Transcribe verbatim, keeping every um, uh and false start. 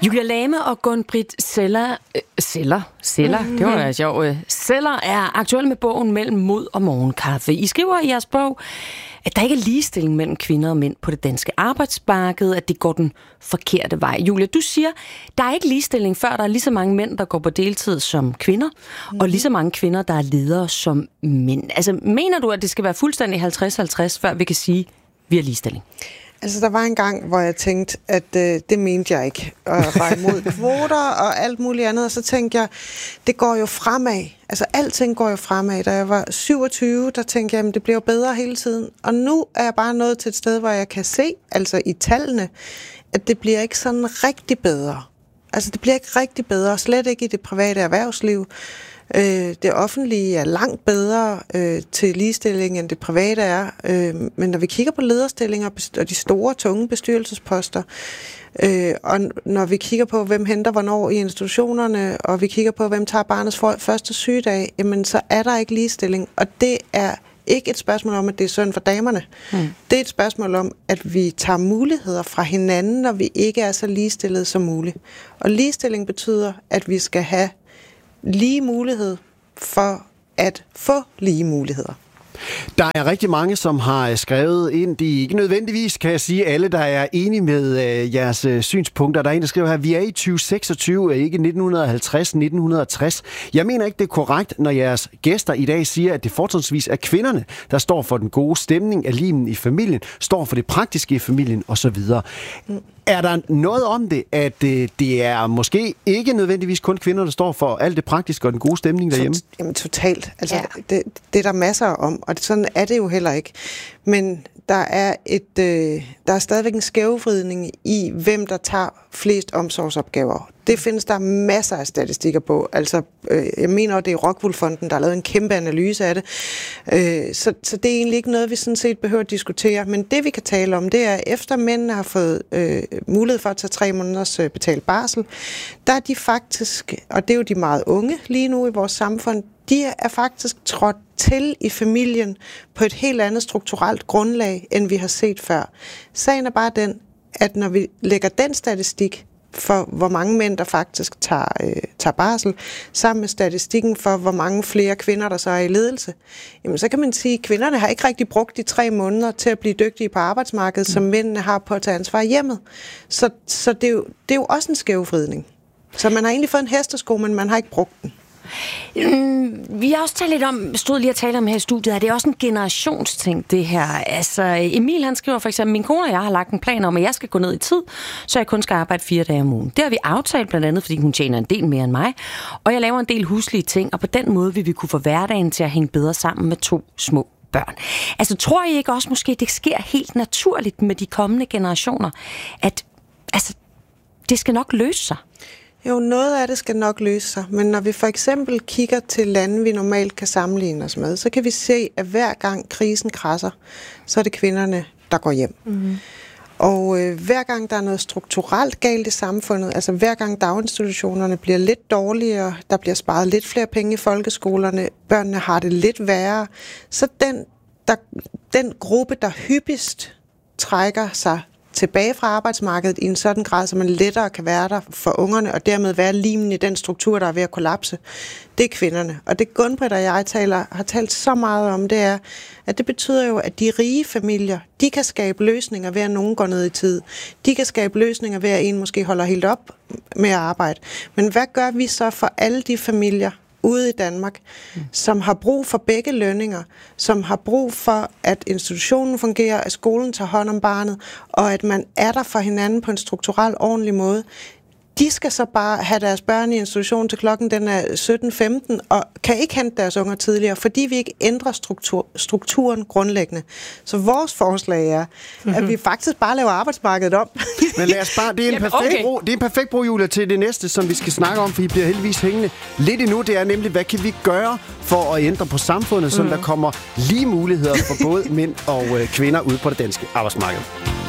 Julia Lame og Gun-Britt Zeller, øh, Zeller, Zeller, mm-hmm. det var jo sjovt. Zeller er aktuelle med bogen Mellem Mod og Morgenkaffe. I skriver i jeres bog, at der ikke er ligestilling mellem kvinder og mænd på det danske arbejdsmarked, at det går den forkerte vej. Julia, du siger, der er ikke ligestilling, før der er lige så mange mænd, der går på deltid som kvinder, mm. og lige så mange kvinder, der er ledere som mænd. Altså, mener du, at det skal være fuldstændig halvtreds halvtreds, før vi kan sige, at vi har ligestilling? Altså, der var en gang, hvor jeg tænkte, at øh, det mente jeg ikke. Og jeg var imod kvoter og alt muligt andet. Og så tænkte jeg, det går jo fremad. Altså, alting går jo fremad. Da jeg var syvogtyve, der tænkte jeg, at det bliver jo bedre hele tiden. Og nu er jeg bare nået til et sted, hvor jeg kan se, altså i tallene, at det bliver ikke sådan rigtig bedre. Altså, det bliver ikke rigtig bedre, slet ikke i det private erhvervsliv. Øh, det offentlige er langt bedre øh, til ligestilling, end det private er. Øh, men når vi kigger på lederstillinger og de store, tunge bestyrelsesposter, øh, og når vi kigger på, hvem henter hvornår i institutionerne, og vi kigger på, hvem tager barnets første sygedag, jamen så er der ikke ligestilling. Og det er ikke et spørgsmål om, at det er synd for damerne. Hmm. Det er et spørgsmål om, at vi tager muligheder fra hinanden, når vi ikke er så ligestillede som muligt. Og ligestilling betyder, at vi skal have lige mulighed for at få lige muligheder. Der er rigtig mange, som har skrevet ind. De er ikke nødvendigvis, kan jeg sige, alle, der er enige med øh, jeres øh, synspunkter. Der er en, der skriver her, vi er i tyve seksogtyve, ikke nitten halvtreds nitten tres. Jeg mener ikke, det er korrekt, når jeres gæster i dag siger, at det fortrinsvis er kvinderne, der står for den gode stemning af limen i familien, står for det praktiske i familien osv. Mm. Er der noget om det, at øh, det er måske ikke nødvendigvis kun kvinder, der står for alt det praktiske og den gode stemning derhjemme? Jamen totalt. Altså, ja. det, det er der masser om, og sådan er det jo heller ikke. Men der er, et, øh, der er stadigvæk en skævvridning i, hvem der tager flest omsorgsopgaver. Det findes der masser af statistikker på. Altså, øh, jeg mener, at det er Rockwool-fonden, der har lavet en kæmpe analyse af det. Øh, så, så det er egentlig ikke noget, vi sådan set behøver at diskutere. Men det, vi kan tale om, det er, efter mændene har fået øh, mulighed for at tage tre måneders øh, betalt barsel, der er de faktisk, og det er jo de meget unge lige nu i vores samfund, de er faktisk trådt til i familien på et helt andet strukturelt grundlag, end vi har set før. Sagen er bare den, at når vi lægger den statistik for, hvor mange mænd, der faktisk tager, øh, tager barsel, sammen med statistikken for, hvor mange flere kvinder, der så er i ledelse, jamen så kan man sige, at kvinderne har ikke rigtig brugt de tre måneder til at blive dygtige på arbejdsmarkedet, mm. som mændene har på at tage ansvar i hjemmet. Så, så det, er jo, det er jo også en skævvridning. Så man har egentlig fået en hestesko, men man har ikke brugt den. Mm, vi har også talt lidt om, stod lige og talte om her i studiet, at det er også en generationsting, det her. Altså, Emil han skriver for eksempel, min kone og jeg har lagt en plan om, at jeg skal gå ned i tid, så jeg kun skal arbejde fire dage om ugen. Det har vi aftalt blandt andet, fordi hun tjener en del mere end mig, og jeg laver en del huslige ting, og på den måde vil vi kunne få hverdagen til at hænge bedre sammen med to små børn. Altså, tror I ikke også måske, det sker helt naturligt med de kommende generationer, at altså, det skal nok løse sig? Jo, noget af det skal nok løse sig, men når vi for eksempel kigger til lande, vi normalt kan sammenligne os med, så kan vi se, at hver gang krisen krasser, så er det kvinderne, der går hjem. Mm-hmm. Og øh, hver gang der er noget strukturelt galt i samfundet, altså hver gang daginstitutionerne bliver lidt dårligere, der bliver sparet lidt flere penge i folkeskolerne, børnene har det lidt værre, så den, der, den gruppe, der hyppigst trækker sig tilbage fra arbejdsmarkedet i en sådan grad, så man lettere kan være der for ungerne, og dermed være limen i den struktur, der er ved at kollapse, det er kvinderne. Og det Gun-Britt og jeg taler, har talt så meget om, det er, at det betyder jo, at de rige familier, de kan skabe løsninger ved, at nogen går ned i tid. De kan skabe løsninger ved, at en måske holder helt op med at arbejde. Men hvad gør vi så for alle de familier ude i Danmark, mm. som har brug for begge lønninger, som har brug for, at institutionen fungerer, at skolen tager hånd om barnet, og at man er der for hinanden på en strukturel ordentlig måde? De skal så bare have deres børn i institutionen til klokken den er sytten femten, og kan ikke hente deres unger tidligere, fordi vi ikke ændrer struktur, strukturen grundlæggende. Så vores forslag er, mm-hmm. at vi faktisk bare laver arbejdsmarkedet om. Men lad os bare, det er en perfekt okay. bro, det er en perfekt bro, Julia, til det næste, som vi skal snakke om, for I bliver heldigvis hængende lidt endnu. Det er nemlig, hvad kan vi gøre for at ændre på samfundet, så mm. der kommer lige muligheder for både mænd og øh, kvinder ude på det danske arbejdsmarked.